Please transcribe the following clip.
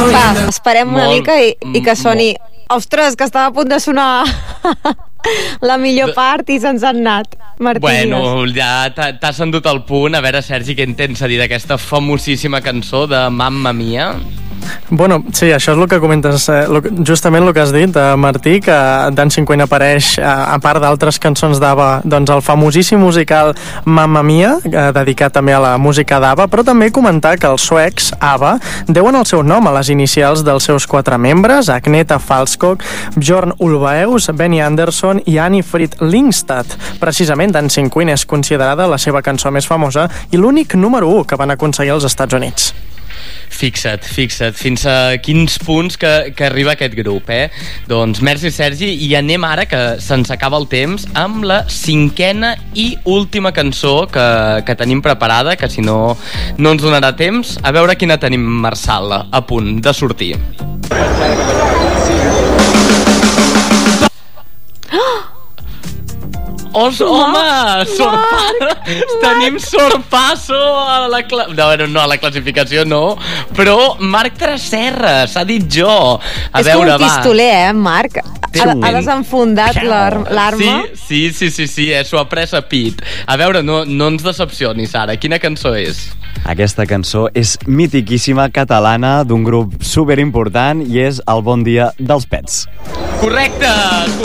Va, esperem una mica i que soni. Ostres, que estava a punt de sonar la millor part i se'ns ha anat. Martí, bueno, ja t'has endut el punt. A veure, Sergi, què en tens a dir d'aquesta famosíssima cançó de Mamma Mia? Bueno, sí, això és el que comentes, justament el que has dit, Martí, que Dancing Queen apareix, a part d'altres cançons d'ABBA, doncs el famosíssim musical Mamma Mia, dedicat també a la música d'ABBA, però també comentar que els suecs, ABBA, deuen el seu nom a les inicials dels seus 4 membres, Agneta Falskog, Björn Ulvaeus, Benny Andersson i Annie Frid Lyngstad. Precisament, Dancing Queen és considerada la seva cançó més famosa i l'únic número 1 que van aconseguir als Estats Units. Fixa't, fins a quins punts que arriba aquest grup, Doncs merci, Sergi, i anem ara, que se'ns acaba el temps, amb la 5a i última cançó que tenim preparada, que si no ens donarà temps. A veure quina tenim, Marçal, a punt de sortir. Home, tenim sorpasso a la a la classificació no, però Marc Tresserra, s'ha dit jo. És com un pistoler, Marc? Ha desenfundat l'arma? Sí, s'ho ha pres a pit. A veure, no ens decepcionis, Sara, quina cançó és? Aquesta cançó és mitiquíssima, catalana, d'un grup superimportant, i és El bon dia dels Pets. Correcte!